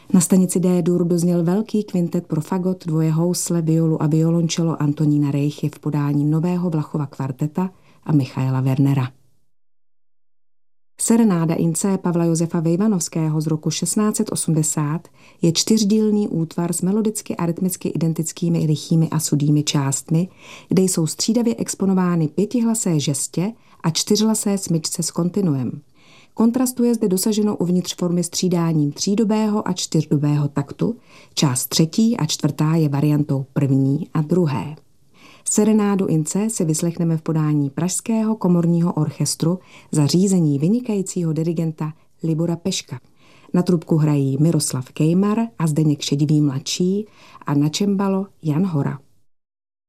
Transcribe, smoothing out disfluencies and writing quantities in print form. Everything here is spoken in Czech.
Na stanici D-dur dozněl velký kvintet pro fagot, dvoje housle, violu a violončelo Antonína Rejchy v podání nového Vlachova kvarteta a Michaela Wernera. Serenáda in C Pavla Josefa Vejvanovského z roku 1680 je čtyřdílný útvar s melodicky a rytmicky identickými lichými a sudými částmi, kde jsou střídavě exponovány pětihlasé žestě a čtyřhlasé smyčce s kontinuem. Kontrastuje zde dosaženo uvnitř formy střídáním třídobého a čtyřdobého taktu, část třetí a čtvrtá je variantou první a druhé. Serenádu in C si vyslechneme v podání Pražského komorního orchestru za řízení vynikajícího dirigenta Libora Peška. Na trubku hrají Miroslav Kejmar a Zdeněk Šedivý mladší a na čembalo Jan Hora.